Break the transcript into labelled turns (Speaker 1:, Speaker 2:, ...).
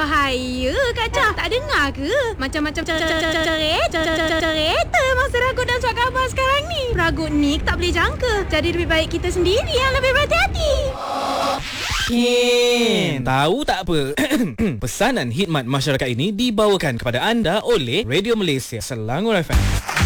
Speaker 1: Bahaya Kak Jah. Tak dengar ke? Macam-macam cerita masa ragut dan surat khabar sekarang ni. Peragut ni tak boleh jangka. Jadi lebih baik kita sendiri yang lebih berhati-hati.
Speaker 2: Tahu tak apa? Pesanan khidmat masyarakat ini dibawakan kepada anda oleh Radio Malaysia Selangor FM.